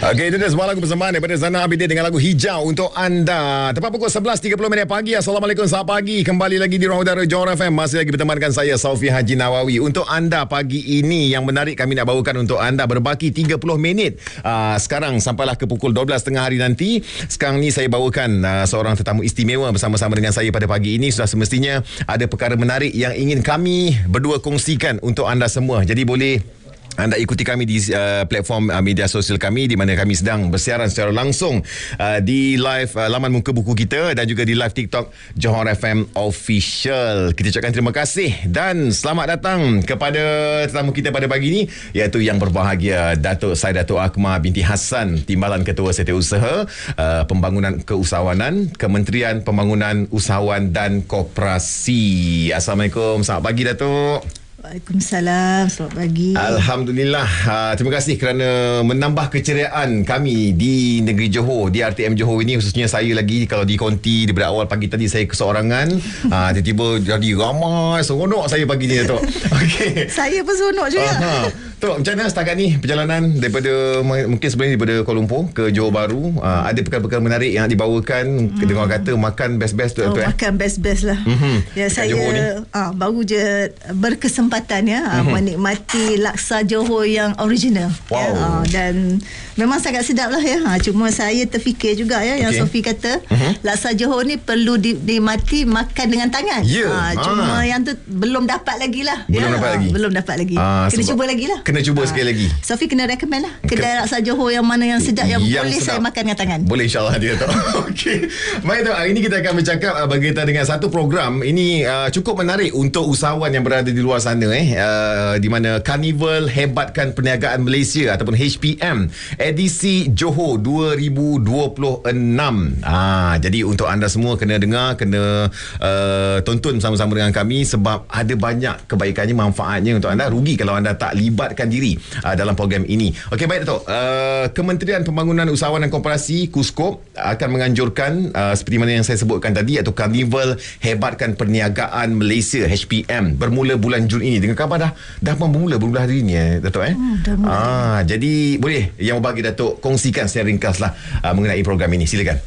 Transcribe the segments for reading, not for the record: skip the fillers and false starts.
Okey, itu dia sebuah lagu persembahan daripada Zana Abidin dengan lagu Hijau untuk anda. Tepat pukul 11.30 pagi. Assalamualaikum, selamat pagi. Kembali lagi di Ruang Udara Johor FM. Masih lagi bertemankan saya, Saufi Haji Nawawi. Untuk anda pagi ini, yang menarik kami nak bawakan untuk anda berbaki 30 minit. Sekarang sampailah ke pukul 12.30 hari nanti. Sekarang ni saya bawakan seorang tetamu istimewa bersama-sama dengan saya pada pagi ini. Sudah semestinya ada perkara menarik yang ingin kami berdua kongsikan untuk anda semua. Jadi boleh anda ikuti kami di platform media sosial kami, di mana kami sedang bersiaran secara langsung di live laman muka buku kita dan juga di live TikTok Johor FM Official. Kita ucapkan terima kasih dan selamat datang kepada tetamu kita pada pagi ini, iaitu yang berbahagia Datuk Saidatul Akmal binti Hassan, Timbalan Ketua Setiausaha Pembangunan Keusahawanan, Kementerian Pembangunan Usahawan dan Koperasi. Assalamualaikum, selamat pagi Datuk. Waalaikumsalam, selamat pagi. Alhamdulillah, terima kasih kerana menambah keceriaan kami di negeri Johor, di RTM Johor ini. Khususnya saya lagi, kalau di konti daripada awal pagi tadi saya keseorangan, tiba-tiba jadi ramai, seronok saya pagi ni Datuk. Okay. Saya pun seronok juga. Tok, macam mana setakat ni perjalanan daripada mungkin sebenarnya daripada Kuala Lumpur ke Johor Bahru? Ada perkara-perkara menarik yang dibawakan. Dengar kata makan best-best tu. Makan best-best lah. Ya, saya baru je berkesempatan menikmati laksa Johor yang original. Wow. Dan memang sangat sedap lah ya. Cuma saya terfikir juga ya, yang Sophie kata laksa Johor ni perlu dinikmati makan dengan tangan. Cuma yang tu belum dapat lagi lah. Belum dapat lagi. Kena cuba lagi lah. Kena cuba sekali lagi. Sophie kena recommend lah kedai laksa Johor yang mana yang sedap, yang boleh sedap. Saya makan dengan tangan. Boleh, insyaAllah dia Tok. Okey. Baik Tok, hari ini kita akan bercakap berkaitan dengan satu program. Ini cukup menarik untuk usahawan yang berada di luar sana, di mana Carnival Hebatkan Perniagaan Malaysia ataupun HPM edisi Johor 2026. Jadi untuk anda semua kena dengar, kena tonton bersama-sama dengan kami, sebab ada banyak kebaikannya, manfaatnya untuk anda. Rugi kalau anda tak libatkan diri dalam program ini. Okey, baik Datuk. Kementerian Pembangunan Usahawan dan Koperasi KUSKOP akan menganjurkan seperti mana yang saya sebutkan tadi, iaitu Carnival Hebatkan Perniagaan Malaysia HPM bermula bulan Jun ini. Dengan khabar dah bermula hari ini Datuk jadi boleh yang berbagi Datuk kongsikan secara ringkaslah mengenai program ini. Silakan.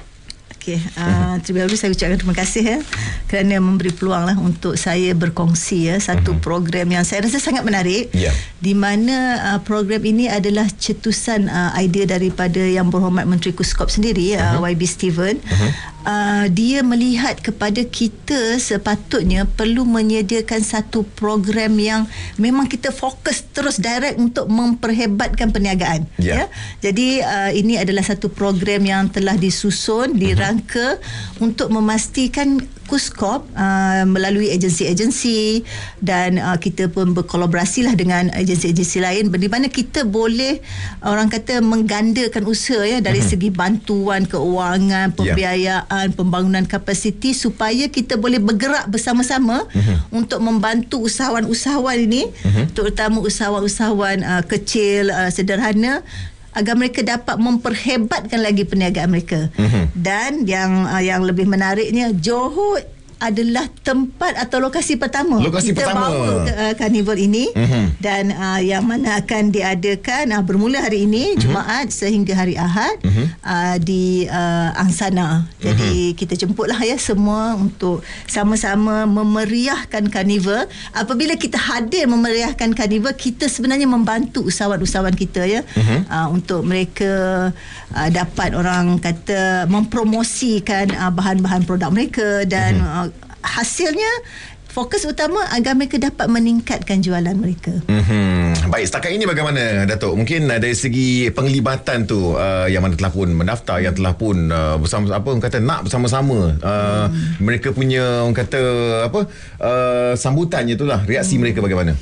Terlebih dahulu saya ucapkan terima kasih kerana memberi peluang lah untuk saya berkongsi satu program yang saya rasa sangat menarik, di mana program ini adalah cetusan idea daripada Yang Berhormat Menteri KUSKOP sendiri, YB Steven. Dia melihat kepada kita sepatutnya perlu menyediakan satu program yang memang kita fokus terus direct untuk memperhebatkan perniagaan. Jadi ini adalah satu program yang telah disusun, dirangka untuk memastikan KUSKOP melalui agensi-agensi dan kita pun berkolaborasilah dengan agensi-agensi lain, di mana kita boleh orang kata menggandakan usaha dari segi bantuan keuangan, pembiayaan, pembangunan kapasiti, supaya kita boleh bergerak bersama-sama untuk membantu usahawan-usahawan ini, terutama usahawan-usahawan kecil, sederhana, agar mereka dapat memperhebatkan lagi perniagaan mereka. Dan yang lebih menariknya, Johor adalah tempat atau lokasi pertama kita bawa Carnival ini, dan yang mana akan diadakan bermula hari ini Jumaat sehingga hari Ahad di Angsana. Jadi kita jemputlah semua untuk sama-sama memeriahkan Carnival. Apabila kita hadir memeriahkan Carnival, kita sebenarnya membantu usahawan-usahawan kita untuk mereka dapat orang kata mempromosikan bahan-bahan produk mereka, dan hasilnya fokus utama agar mereka dapat meningkatkan jualan mereka. Baik, setakat ini bagaimana Datuk? Mungkin dari segi penglibatan tu, yang mana telah pun mendaftar, yang telah pun bersama nak bersama-sama, mereka punya sambutannya itulah, reaksi mereka bagaimana?